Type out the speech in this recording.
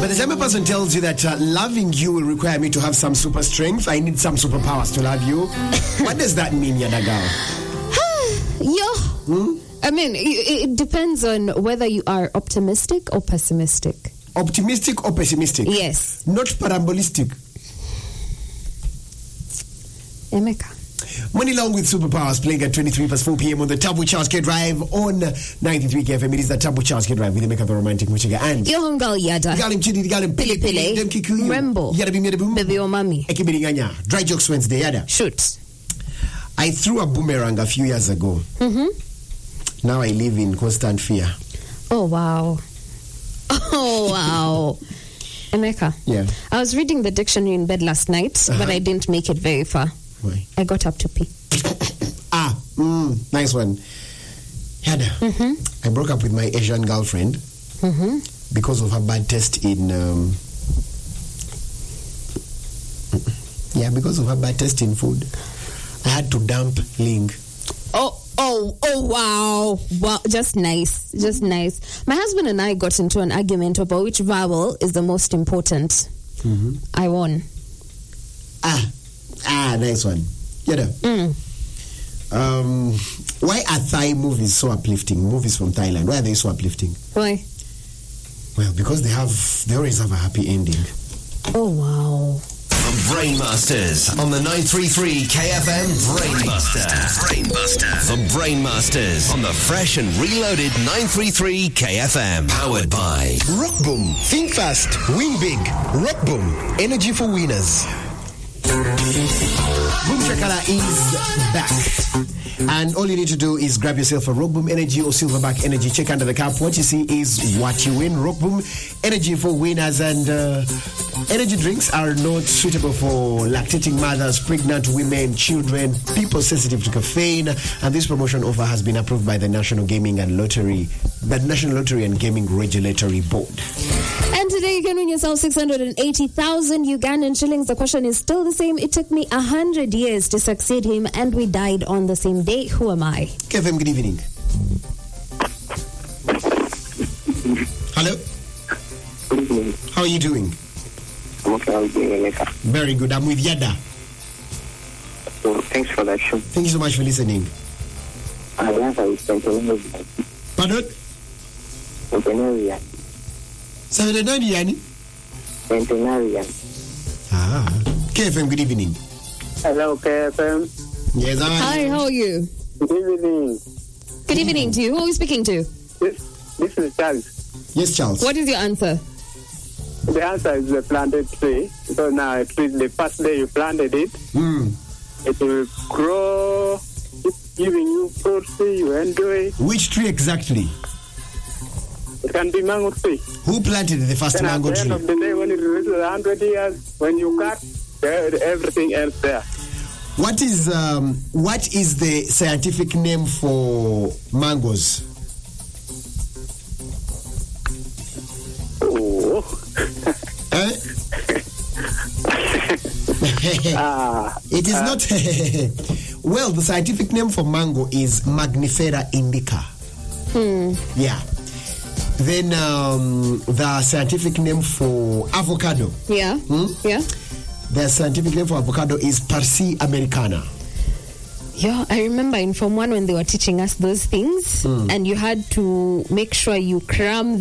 By the time a person tells you that loving you will require me to have some super strength, I need some superpowers to love you, what does that mean, Yadagal? I mean, it depends on whether you are optimistic or pessimistic. Optimistic or pessimistic? Yes. Not parambolistic. Emeka. Money Long with Superpowers playing at 4 p.m. on the Turbo Charles K Drive on 93 KFM. It is the Turbo Charles K Drive with the Make Up the Romantic Muchiga and Yo Hungal Yada. Galim Chidi, Galim Pili Pili, Dem Kiku, Rembo. Yada Bim, Baby or mommy. Ekibiriganya. Dry Jokes Wednesday, Yada. Shoot. I threw a boomerang a few years ago. Now I live in constant fear. Oh, wow. Oh, wow. Emeka. Yeah. I was reading the dictionary in bed last night, but I didn't make it very far. Why? I got up to pee. Nice one. Yada. I broke up with my Asian girlfriend because of her bad taste in because of her bad taste in food. I had to dump Ling. Oh, wow. Wow, just nice. Just nice. My husband and I got into an argument about which vowel is the most important. I won. Nice one. Yada. Why are Thai movies so uplifting? Movies from Thailand, why are they so uplifting? Why? Well, because they always have a happy ending. Oh, wow. From Brainmasters on the 933 KFM Brainbuster. The Brainmasters on the fresh and reloaded 933 KFM. Powered by Rockboom. Think fast. Win big. Rockboom. Energy for winners. Boom Shakala is back. And all you need to do is grab yourself a Rockboom Energy or Silverback Energy. Check under the cap. What you see is what you win. Rockboom Energy for winners. And energy drinks are not suitable for lactating mothers, pregnant women, children, people sensitive to caffeine. And this promotion offer has been approved by the National National Lottery and Gaming Regulatory Board. And today you can win yourself 680,000 Ugandan shillings. The question is still the same. It took me 100 years to succeed him, and we died on the same day. Who am I? Kevin, good evening. Hello? Good evening. How are you doing? I'm okay. Very good. I'm with Yada. So, thanks for that show. Thank you so much for listening. I answer is centenarian. Pardon? Centenarian. Centenarian? Centenarian. KFM, good evening. Hello, KFM. Yes, Hi, how are you? Good evening. Good evening to you. Who are we speaking to? This is Charles. Yes, Charles. What is your answer? The answer is the planted tree. So now it is the first day you planted it. It will grow, giving you fruits, you enjoy. Which tree exactly? It can be mango tree. Who planted the first Then mango at the tree? end of the day, when it reaches 100 years, when you cut, everything else there. What is the scientific name for mangoes? Oh. It is not. Well, the scientific name for mango is Magnifera indica. Yeah. Then the scientific name for avocado. Yeah. Yeah. The scientific name for avocado is Parsi americana. Yeah, I remember in Form 1 when they were teaching us those things, and you had to make sure you cram